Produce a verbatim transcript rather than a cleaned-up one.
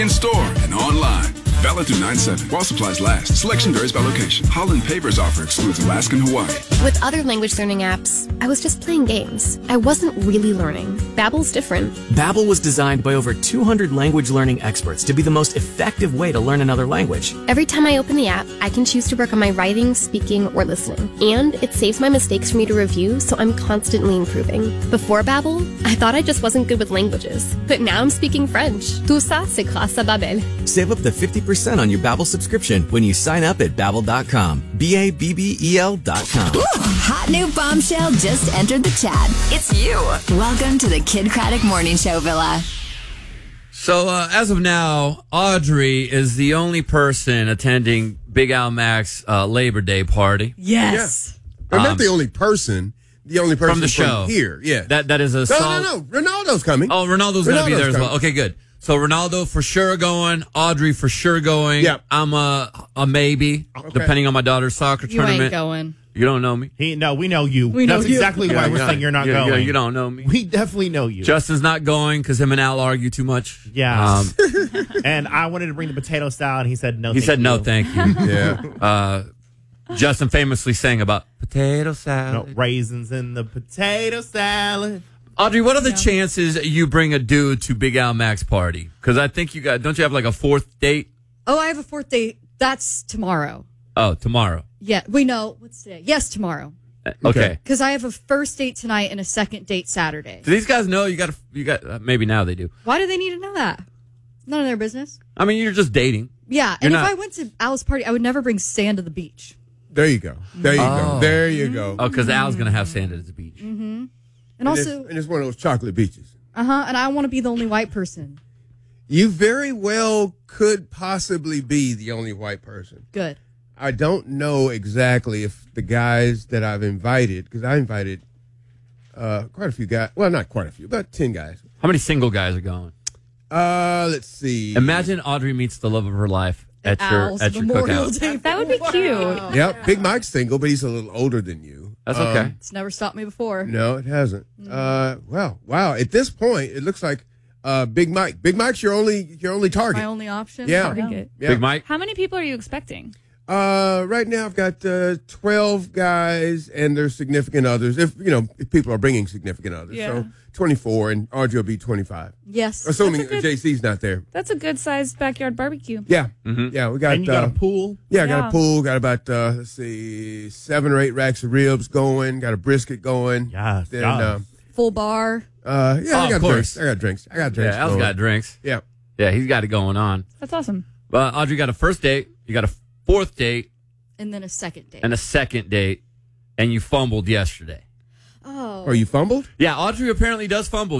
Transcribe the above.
In store and online. Valid through nine seven. While supplies last. Selection varies by location. Holland Paper's offer excludes Alaska and Hawaii. With other language learning apps, I was just playing games. I wasn't really learning. Babbel's different. Babbel was designed by over two hundred language learning experts to be the most effective way to learn another language. Every time I open the app, I can choose to work on my writing, speaking, or listening. And it saves my mistakes for me to review, so I'm constantly improving. Before Babbel, I thought I just wasn't good with languages. But now I'm speaking French. Tout ça, c'est grâce à Babbel. Save up to fifty percent on your Babbel subscription when you sign up at babbel dot com. B A B B E L dot com. Ooh, hot new bombshell just entered the chat. It's you. Welcome to the Kid Craddock Morning Show, Villa. So, uh, as of now, Audrey is the only person attending Big Al Mac's uh, Labor Day party. Yes. Yeah. Um, not the only person. The only person from the show here. Yeah. That that is a no, sol- no, no. Ronaldo's coming. Oh, Ronaldo's, Ronaldo's going to be there as well. coming. Okay, good. So Ronaldo for sure going. Audrey for sure going. Yeah. I'm a a maybe, Okay. depending on my daughter's soccer You tournament. ain't going. You don't know me. He, no, we know you. We know That's you. exactly why Yeah, we're yeah. saying you're not Yeah, going. yeah, you don't know me. We definitely know you. Justin's not going because him and Al argue too much. Yeah. Um, And I wanted to bring the potato salad. He said no. he thank said no, you. thank you. Yeah. Uh, Justin famously sang about potato salad. No raisins in the potato salad. Audrey, what are the chances you bring a dude to Big Al Mac's party? Because I think you got, don't you have like a fourth date? Oh, I have a fourth date. That's tomorrow. Oh, tomorrow. Yeah, we know. What's today? Yes, tomorrow. Uh, Okay. Because I have a first date tonight and a second date Saturday. Do these guys know you got, you got, uh, maybe now they do. Why do they need to know that? None of their business. I mean, you're just dating. Yeah, You're and not- if I went to Al's party, I would never bring sand to the beach. There you go. There you Oh. go. There you go. Oh, because Al's going to have sand at the beach. Mm-hmm. And And also, it's, and it's one of those chocolate beaches. uh huh. And I want to be the only white person. You very well could possibly be the only white person. Good. I don't know exactly if the guys that I've invited, because I invited uh, quite a few guys. Well, not quite a few, about ten guys. How many single guys are going? Uh, let's see. Imagine Audrey meets the love of her life at your Al's at your Memorial cookout. Day. That would be cute. Yep, Big Mike's single, but he's a little older than you. That's Um, okay. It's never stopped me before. No, it hasn't. Uh, well, wow. At this point, it looks like uh, Big Mike. Big Mike's your only your only target. My only option. Yeah. Target. Yeah. Big Mike? How many people are you expecting? Uh, right now I've got uh, twelve guys and their significant others. If you know, if people are bringing significant others, Yeah. so twenty-four, and Audrey will be twenty-five. Yes. Assuming That's a good- J C's not there. That's a good sized backyard barbecue. Yeah, Mm-hmm. yeah. We got. And you got uh, a pool. Yeah, I got Yeah. a pool. Got about uh, let's see, seven or eight racks of ribs going. Got a brisket going. Yes, Then, yes. uh, Full bar. uh, yeah, Oh, I of got course. drinks. I got drinks. I got drinks. Yeah, Al's going. got drinks. Yeah. Yeah, he's got it going on. That's awesome. But Audrey got a first date, you got a fourth date, And then a second date. and a second date, and you fumbled yesterday. oh. Oh, you fumbled? Yeah, Audrey apparently does fumble.